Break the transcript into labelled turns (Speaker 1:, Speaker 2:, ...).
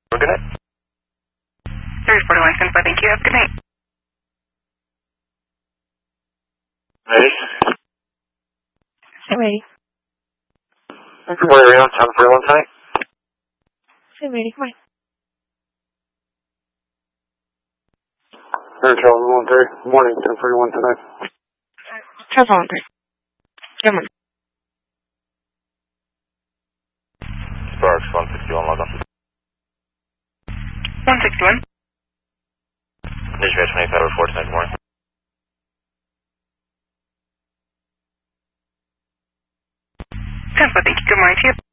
Speaker 1: Have a good night.
Speaker 2: 341 Sense, thank you. Have a good night.
Speaker 1: Ready?
Speaker 3: I'm ready.
Speaker 1: Good morning, Rio. Time for everyone tonight?
Speaker 3: I'm ready. Come on.
Speaker 1: Charles 113. Morning, 1041 tonight.
Speaker 3: Charles 113. Good morning.
Speaker 1: Sparks 161, log on.
Speaker 2: 161.
Speaker 1: Dispatch 2504 tonight morning.
Speaker 2: 10, thank you. Good morning to you.